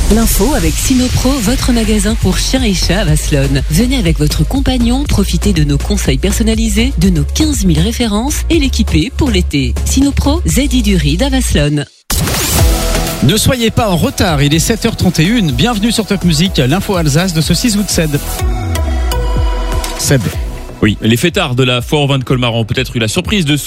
L'info avec Sinopro, votre magasin pour chiens et chats à Vasselonne. Venez avec votre compagnon, profitez de nos conseils personnalisés, de nos 15 000 références et l'équiper pour l'été. Sinopro, ZI du Ride à Vasselonne. Ne soyez pas en retard, il est 7h31. Bienvenue sur Top Music, l'info Alsace de ce 6 août. Seb. Oui, les fêtards de la foire au vin de Colmar ont peut-être eu la surprise de